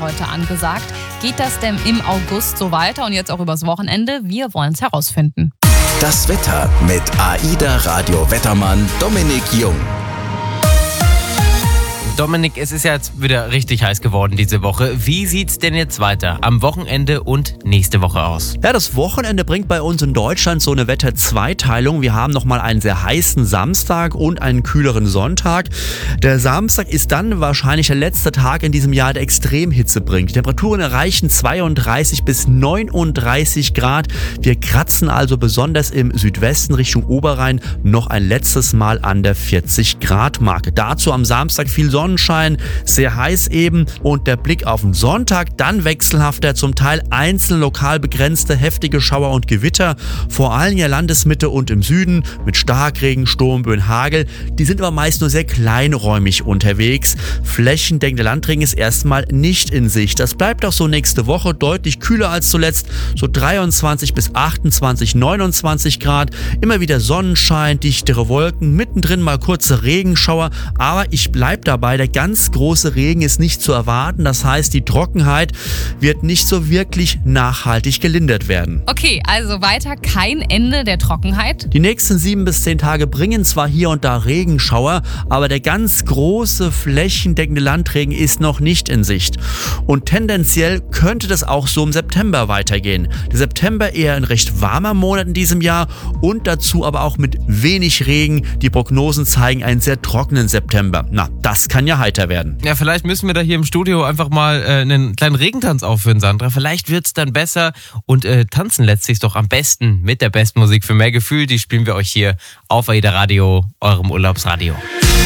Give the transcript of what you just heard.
heute angesagt. Geht das denn im August so weiter und jetzt auch übers Wochenende? Wir wollen es herausfinden. Das Wetter mit AIDA Radio Wettermann Dominik Jung. Dominik, es ist ja jetzt wieder richtig heiß geworden diese Woche. Wie sieht's denn jetzt weiter am Wochenende und nächste Woche aus? Ja, das Wochenende bringt bei uns in Deutschland so eine Wetterzweiteilung. Wir haben nochmal einen sehr heißen Samstag und einen kühleren Sonntag. Der Samstag ist dann wahrscheinlich der letzte Tag in diesem Jahr, der Extremhitze bringt. Die Temperaturen erreichen 32 bis 39 Grad. Wir kratzen also besonders im Südwesten Richtung Oberrhein noch ein letztes Mal an der 40-Grad-Marke. Dazu am Samstag viel Sonnenschein, sehr heiß eben, und der Blick auf den Sonntag, dann wechselhafter, zum Teil einzeln lokal begrenzte heftige Schauer und Gewitter, vor allem in der Landesmitte und im Süden mit Starkregen, Sturmböen, Hagel. Die sind aber meist nur sehr kleinräumig unterwegs. Flächendeckender Landregen ist erstmal nicht in Sicht. Das bleibt auch so nächste Woche, deutlich kühler als zuletzt, so 23 bis 28, 29 Grad. Immer wieder Sonnenschein, dichtere Wolken, mittendrin mal kurze Regenschauer, aber ich bleibe dabei, der ganz große Regen ist nicht zu erwarten. Das heißt, die Trockenheit wird nicht so wirklich nachhaltig gelindert werden. Okay, also weiter kein Ende der Trockenheit. Die nächsten 7 bis 10 Tage bringen zwar hier und da Regenschauer, aber der ganz große flächendeckende Landregen ist noch nicht in Sicht. Und tendenziell könnte das auch so im September weitergehen. Der September eher ein recht warmer Monat in diesem Jahr und dazu aber auch mit wenig Regen. Die Prognosen zeigen einen sehr trockenen September. Na, das kann ja heiter werden. Ja, vielleicht müssen wir da hier im Studio einfach mal einen kleinen Regentanz aufführen, Sandra. Vielleicht wird's dann besser und tanzen lässt sich doch am besten mit der besten Musik für mehr Gefühl. Die spielen wir euch hier auf AIDA Radio, eurem Urlaubsradio.